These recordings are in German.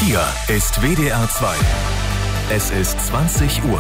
Hier ist WDR 2. Es ist 20 Uhr.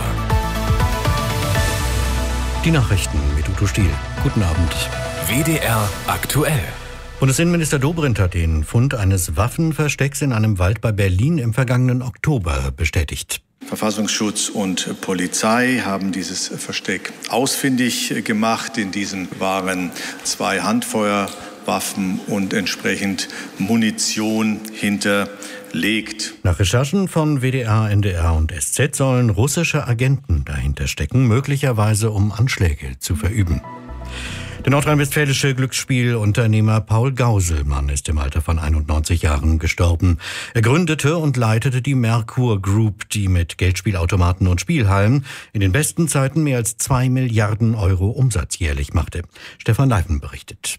Die Nachrichten mit Udo Stiel. Guten Abend. WDR aktuell. Bundesinnenminister Dobrindt hat den Fund eines Waffenverstecks in einem Wald bei Berlin im vergangenen Oktober bestätigt. Verfassungsschutz und Polizei haben dieses Versteck ausfindig gemacht. In diesem waren 2 Handfeuerwaffen und entsprechend Munition hinterlegt. Nach Recherchen von WDR, NDR und SZ sollen russische Agenten dahinter stecken, möglicherweise um Anschläge zu verüben. Der nordrhein-westfälische Glücksspielunternehmer Paul Gauselmann ist im Alter von 91 Jahren gestorben. Er gründete und leitete die Merkur Group, die mit Geldspielautomaten und Spielhallen in den besten Zeiten mehr als 2 Milliarden Euro Umsatz jährlich machte. Stefan Leifen berichtet.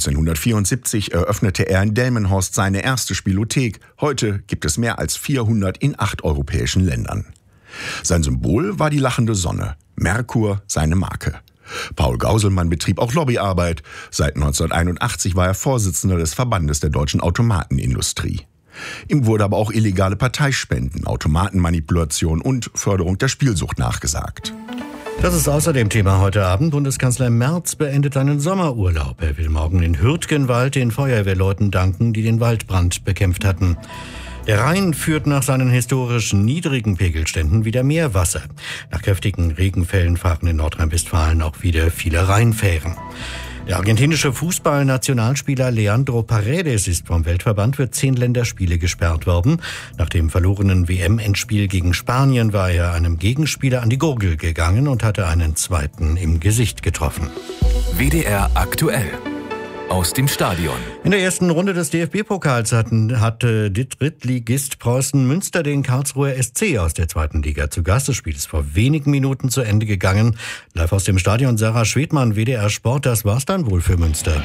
1974 eröffnete er in Delmenhorst seine erste Spielothek. Heute gibt es mehr als 400 in 8 europäischen Ländern. Sein Symbol war die lachende Sonne, Merkur seine Marke. Paul Gauselmann betrieb auch Lobbyarbeit. Seit 1981 war er Vorsitzender des Verbandes der deutschen Automatenindustrie. Ihm wurde aber auch illegale Parteispenden, Automatenmanipulation und Förderung der Spielsucht nachgesagt. Das ist außerdem Thema heute Abend. Bundeskanzler Merz beendet seinen Sommerurlaub. Er will morgen in Hürtgenwald den Feuerwehrleuten danken, die den Waldbrand bekämpft hatten. Der Rhein führt nach seinen historisch niedrigen Pegelständen wieder mehr Wasser. Nach kräftigen Regenfällen fahren in Nordrhein-Westfalen auch wieder viele Rheinfähren. Der argentinische Fußballnationalspieler Leandro Paredes ist vom Weltverband für 10 Länderspiele gesperrt worden. Nach dem verlorenen WM-Endspiel gegen Spanien war er einem Gegenspieler an die Gurgel gegangen und hatte einen zweiten im Gesicht getroffen. WDR aktuell. Aus dem Stadion. In der ersten Runde des DFB-Pokals hatte Drittligist Preußen Münster den Karlsruher SC aus der 2. Liga zu Gast. Das Spiel ist vor wenigen Minuten zu Ende gegangen. Live aus dem Stadion Sarah Schwedmann, WDR Sport. Das war's dann wohl für Münster.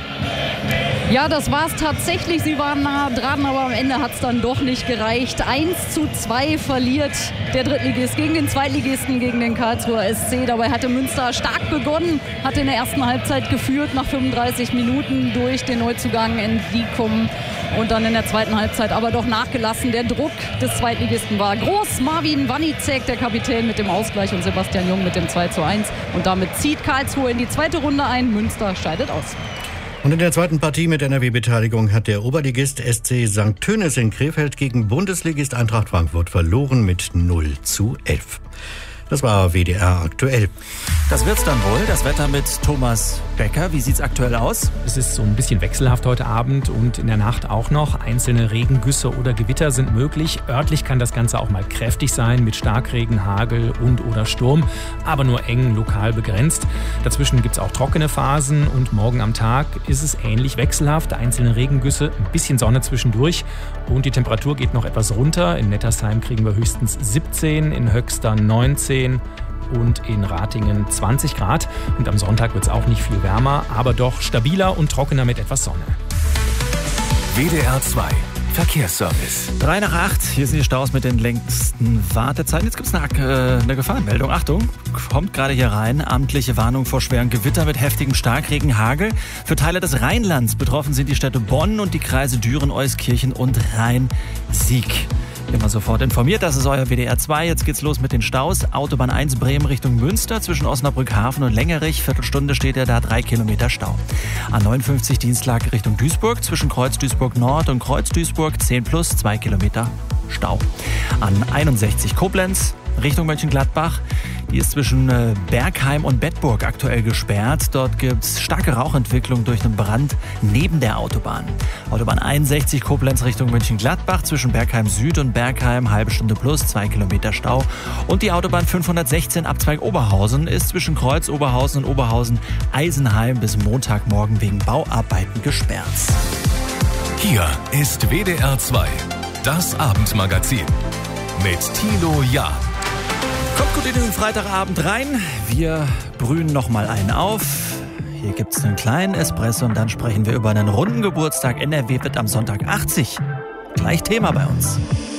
Ja, das war's tatsächlich. Sie waren nah dran, aber am Ende hat's dann doch nicht gereicht. 1:2 verliert der Drittligist gegen den Zweitligisten, gegen den Karlsruher SC. Dabei hatte Münster stark begonnen, hat in der ersten Halbzeit geführt, nach 35 Minuten durch den Neuzugang Endikum und dann in der zweiten Halbzeit aber doch nachgelassen. Der Druck des Zweitligisten war groß. Marvin Wanicek, der Kapitän, mit dem Ausgleich und Sebastian Jung mit dem 2:1. Und damit zieht Karlsruhe in die zweite Runde ein. Münster scheidet aus. Und in der zweiten Partie mit NRW-Beteiligung hat der Oberligist SC St. Tönis in Krefeld gegen Bundesligist Eintracht Frankfurt verloren mit 0:11. Das war WDR aktuell. Das wird's dann wohl. Das Wetter mit Thomas Becker. Wie sieht's aktuell aus? Es ist so ein bisschen wechselhaft heute Abend und in der Nacht auch noch. Einzelne Regengüsse oder Gewitter sind möglich. Örtlich kann das Ganze auch mal kräftig sein mit Starkregen, Hagel und oder Sturm, aber nur eng lokal begrenzt. Dazwischen gibt's auch trockene Phasen und morgen am Tag ist es ähnlich wechselhaft. Einzelne Regengüsse, ein bisschen Sonne zwischendurch und die Temperatur geht noch etwas runter. In Nettersheim kriegen wir höchstens 17, in Höxter 19 und in Ratingen 20 Grad. Und am Sonntag wird es auch nicht viel wärmer, aber doch stabiler und trockener mit etwas Sonne. WDR 2 Verkehrsservice. 7:03. Hier sind die Staus mit den längsten Wartezeiten. Jetzt gibt es eine Gefahrenmeldung. Achtung, kommt gerade hier rein. Amtliche Warnung vor schweren Gewitter mit heftigem Starkregen, Hagel. Für Teile des Rheinlands betroffen sind die Städte Bonn und die Kreise Düren, Euskirchen und Rhein-Sieg. Immer sofort informiert, das ist euer WDR 2. Jetzt geht's los mit den Staus. Autobahn 1 Bremen Richtung Münster zwischen Osnabrück Hafen und Längerich. Viertelstunde steht da 3 Kilometer Stau. A59 Dienstlag Richtung Duisburg zwischen Kreuz Duisburg Nord und Kreuz Duisburg 10+, 2 Kilometer Stau. A61 Koblenz Richtung Mönchengladbach. Die ist zwischen Bergheim und Bedburg aktuell gesperrt. Dort gibt es starke Rauchentwicklung durch einen Brand neben der Autobahn. Autobahn 61 Koblenz Richtung Mönchengladbach zwischen Bergheim Süd und Bergheim, halbe Stunde plus, 2 Kilometer Stau. Und die Autobahn 516 Abzweig Oberhausen ist zwischen Kreuz Oberhausen und Oberhausen Eisenheim bis Montagmorgen wegen Bauarbeiten gesperrt. Hier ist WDR 2, das Abendmagazin mit Thilo Jahn. Kommt gut in den Freitagabend rein. Wir brühen noch mal einen auf. Hier gibt's einen kleinen Espresso und dann sprechen wir über einen runden Geburtstag. NRW wird am Sonntag 80. Gleich Thema bei uns.